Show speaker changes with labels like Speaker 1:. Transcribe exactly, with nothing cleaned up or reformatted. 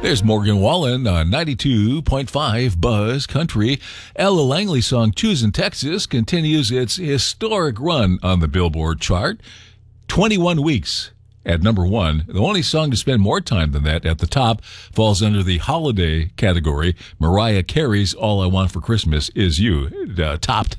Speaker 1: There's Morgan Wallen on ninety-two point five Buzz Country. Ella Langley's song Choosing Texas continues its historic run on the Billboard chart. twenty-one weeks at number one. The only song to spend more time than that at the top falls under the holiday category. Mariah Carey's All I Want for Christmas Is You uh, topped